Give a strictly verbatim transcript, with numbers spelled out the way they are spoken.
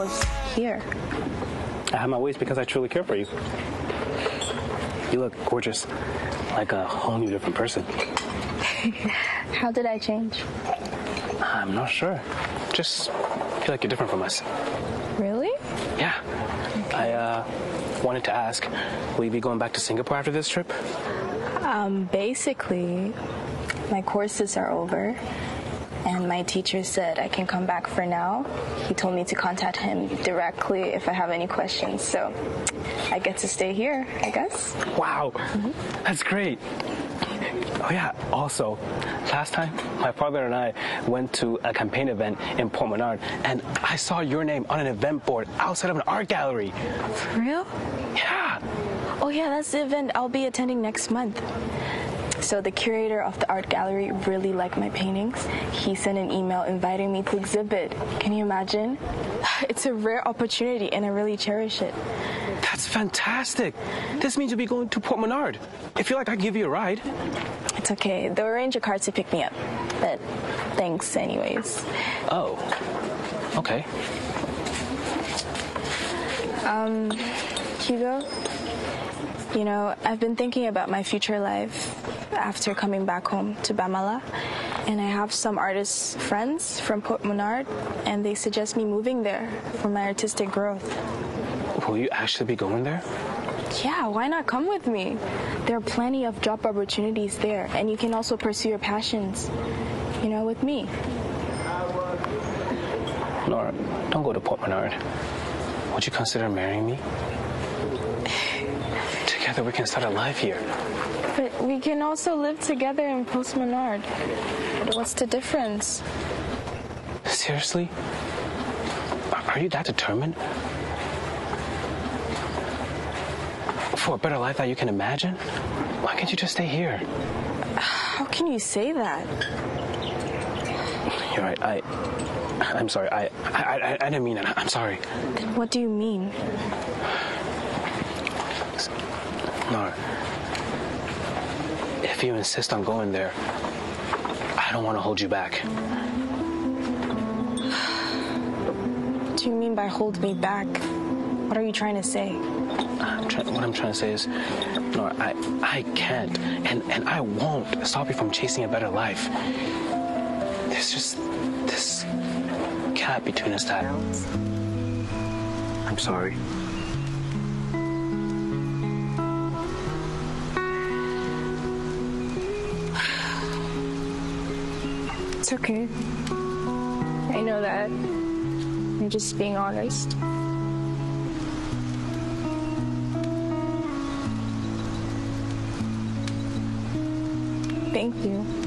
was here. I have my ways because I truly care for you. You look gorgeous, like a whole new different person. How did I change? I'm not sure. Just feel like you're different from us. Really? Yeah. I uh, wanted to ask, will you be going back to Singapore after this trip? Um, basically, my courses are over, and my teacher said I can come back for now. He told me to contact him directly if I have any questions, so I get to stay here, I guess. Wow, mm-hmm. That's great. Oh yeah, also, last time my father and I went to a campaign event in Port Menard, and I saw your name on an event board outside of an art gallery. For real? Yeah. Oh yeah, that's the event I'll be attending next month. So the curator of the art gallery really liked my paintings. He sent an email inviting me to exhibit. Can you imagine? It's a rare opportunity and I really cherish it. That's fantastic. This means you'll be going to Port Menard. I feel like I can give you a ride. It's okay. They'll arrange a car to pick me up. But thanks anyways. Oh, okay. Um, Hugo, you know, I've been thinking about my future life after coming back home to Bamala, and I have some artist friends from Port Menard, and they suggest me moving there for my artistic growth. Will you actually be going there? Yeah, why not come with me? There are plenty of job opportunities there, and you can also pursue your passions, you know, with me. Nora, don't go to Port Menard. Would you consider marrying me? Together we can start a life here. But we can also live together in Post Menard. What's the difference? Seriously? Are you that determined? For a better life that you can imagine? Why can't you just stay here? How can you say that? You're right. I... I'm sorry. I... I, I, I didn't mean it. I'm sorry. Then what do you mean? Nora, if you insist on going there, I don't want to hold you back. What do you mean by hold me back? What are you trying to say? I'm try- what I'm trying to say is, Nora, I, I can't, and, and I won't stop you from chasing a better life. There's just this gap between us that... I'm sorry. It's okay. I know that. You're just being honest. Thank you.